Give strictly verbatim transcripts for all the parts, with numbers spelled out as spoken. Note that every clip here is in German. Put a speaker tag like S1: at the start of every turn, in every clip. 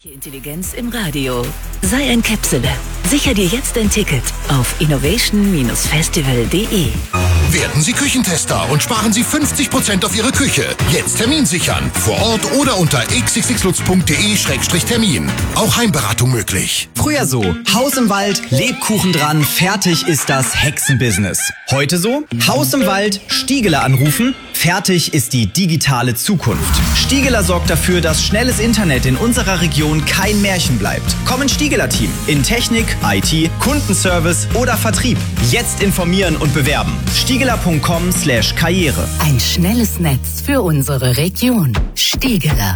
S1: Intelligenz im Radio. Sei ein Käpsele. Sicher dir jetzt ein Ticket auf innovation Bindestrich festival punkt de.
S2: Werden Sie Küchentester und sparen Sie fünfzig Prozent auf Ihre Küche. Jetzt Termin sichern. Vor Ort oder unter x x x lutz punkt de Schrägstrich Termin. Auch Heimberatung möglich.
S3: Früher so, Haus im Wald, Lebkuchen dran, fertig ist das Hexenbusiness. Heute so, Haus im Wald, Stiegeler anrufen, fertig ist die digitale Zukunft. Stiegeler sorgt dafür, dass schnelles Internet in unserer Region kein Märchen bleibt. Komm ins Stiegeler-Team in Technik, I T, Kundenservice oder Vertrieb. Jetzt informieren und bewerben. stiegeler punkt com slash karriere.
S1: Ein schnelles Netz für unsere Region. Stiegeler.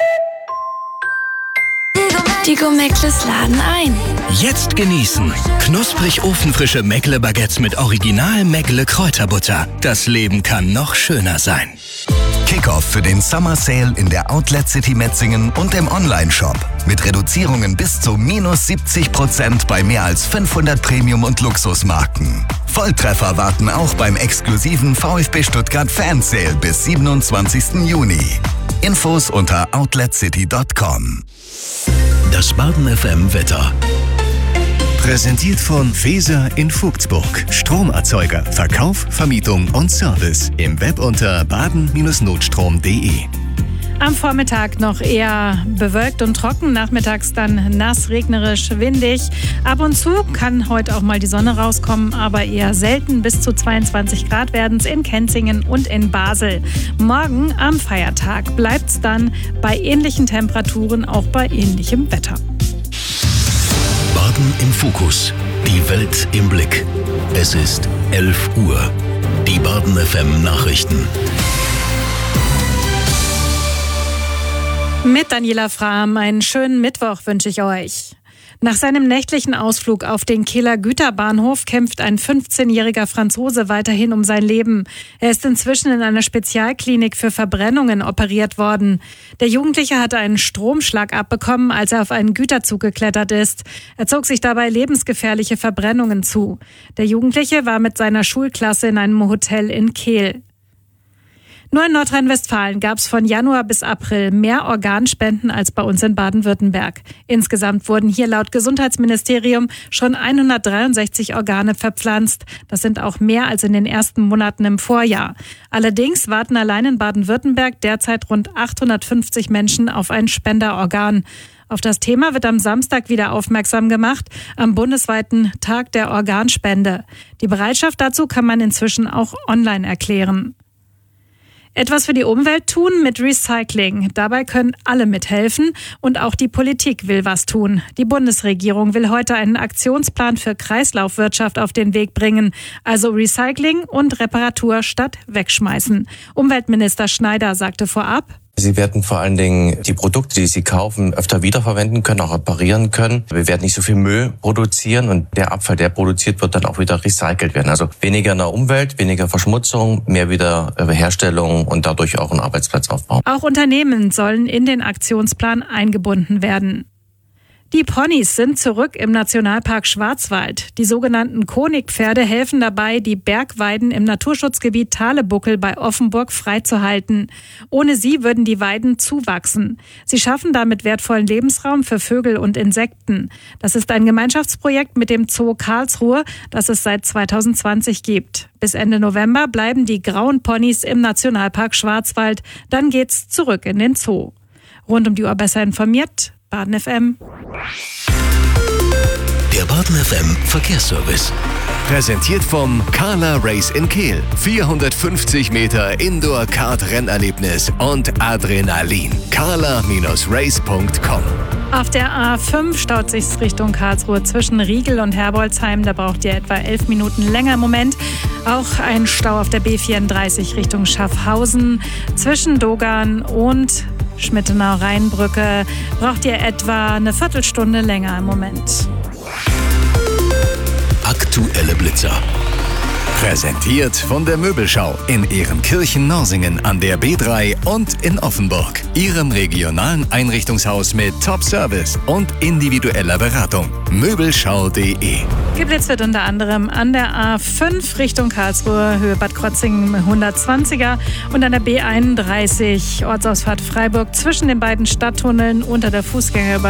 S4: Die Go-Meckles laden ein.
S5: Jetzt genießen. Knusprig ofenfrische Meckle-Baguettes mit Original Meckle-Kräuterbutter. Das Leben kann noch schöner sein.
S6: Kickoff für den Summer Sale in der Outlet City Metzingen und im Online-Shop. Mit Reduzierungen bis zu minus siebzig Prozent bei mehr als fünfhundert Premium- und Luxusmarken. Volltreffer warten auch beim exklusiven VfB Stuttgart Fan Sale bis siebenundzwanzigsten Juni. Infos unter outlet city punkt com.
S5: Das Baden F M Wetter. Präsentiert von Feser in Vogtsburg. Stromerzeuger, Verkauf, Vermietung und Service. Im Web unter baden Bindestrich notstrom punkt de.
S7: Am Vormittag noch eher bewölkt und trocken, nachmittags dann nass, regnerisch, windig. Ab und zu kann heute auch mal die Sonne rauskommen, aber eher selten. Bis zu zweiundzwanzig Grad werden es in Kenzingen und in Basel. Morgen am Feiertag bleibt es dann bei ähnlichen Temperaturen, auch bei ähnlichem Wetter.
S5: Baden im Fokus. Die Welt im Blick. Es ist elf Uhr. Die Baden F M Nachrichten.
S7: Mit Daniela Frahm einen schönen Mittwoch wünsche ich euch. Nach seinem nächtlichen Ausflug auf den Kieler Güterbahnhof kämpft ein fünfzehnjähriger Franzose weiterhin um sein Leben. Er ist inzwischen in einer Spezialklinik für Verbrennungen operiert worden. Der Jugendliche hatte einen Stromschlag abbekommen, als er auf einen Güterzug geklettert ist. Er zog sich dabei lebensgefährliche Verbrennungen zu. Der Jugendliche war mit seiner Schulklasse in einem Hotel in Kehl. Nur in Nordrhein-Westfalen gab es von Januar bis April mehr Organspenden als bei uns in Baden-Württemberg. Insgesamt wurden hier laut Gesundheitsministerium schon hundertdreiundsechzig Organe verpflanzt. Das sind auch mehr als in den ersten Monaten im Vorjahr. Allerdings warten allein in Baden-Württemberg derzeit rund achthundertfünfzig Menschen auf ein Spenderorgan. Auf das Thema wird am Samstag wieder aufmerksam gemacht, am bundesweiten Tag der Organspende. Die Bereitschaft dazu kann man inzwischen auch online erklären. Etwas für die Umwelt tun mit Recycling. Dabei können alle mithelfen und auch die Politik will was tun. Die Bundesregierung will heute einen Aktionsplan für Kreislaufwirtschaft auf den Weg bringen. Also Recycling und Reparatur statt Wegschmeißen. Umweltminister Schneider sagte vorab:
S8: Sie werden vor allen Dingen die Produkte, die Sie kaufen, öfter wiederverwenden können, auch reparieren können. Wir werden nicht so viel Müll produzieren und der Abfall, der produziert wird, dann auch wieder recycelt werden. Also weniger in der Umwelt, weniger Verschmutzung, mehr Wiederherstellung und dadurch auch einen Arbeitsplatzaufbau.
S7: Auch Unternehmen sollen in den Aktionsplan eingebunden werden. Die Ponys sind zurück im Nationalpark Schwarzwald. Die sogenannten Konigpferde helfen dabei, die Bergweiden im Naturschutzgebiet Thalebuckel bei Offenburg freizuhalten. Ohne sie würden die Weiden zuwachsen. Sie schaffen damit wertvollen Lebensraum für Vögel und Insekten. Das ist ein Gemeinschaftsprojekt mit dem Zoo Karlsruhe, das es seit zweitausendzwanzig gibt. Bis Ende November bleiben die grauen Ponys im Nationalpark Schwarzwald. Dann geht's zurück in den Zoo. Rund um die Uhr besser informiert, Baden F M.
S5: Der Baden F M Verkehrsservice. Präsentiert vom Carla Race in Kehl. vierhundertfünfzig Meter Indoor-Kart-Rennerlebnis und Adrenalin. carla Bindestrich race punkt com.
S7: Auf der A fünf staut sich's Richtung Karlsruhe zwischen Riegel und Herbolzheim. Da braucht ihr etwa elf Minuten länger im Moment. Auch ein Stau auf der B vierunddreißig Richtung Schaffhausen. Zwischen Dogan und Schmittenau-Rheinbrücke braucht ihr etwa eine Viertelstunde länger im Moment.
S5: Aktuelle Blitzer. Präsentiert von der Möbelschau in Ehrenkirchen-Norsingen an der B drei und in Offenburg. Ihrem regionalen Einrichtungshaus mit Top-Service und individueller Beratung. möbelschau punkt de.
S7: Geblitzt wird unter anderem an der A fünf Richtung Karlsruhe, Höhe Bad Krotzingen hundertzwanziger und an der B einunddreißig Ortsausfahrt Freiburg zwischen den beiden Stadttunneln unter der Fußgängerübergabe